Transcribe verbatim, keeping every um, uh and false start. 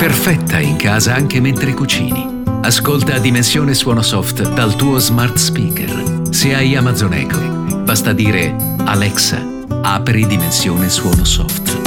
perfetta in casa anche mentre cucini. Ascolta Dimensione Suono Soft dal tuo smart speaker. Se hai Amazon Echo, basta dire Alexa, apri Dimensione Suono Soft.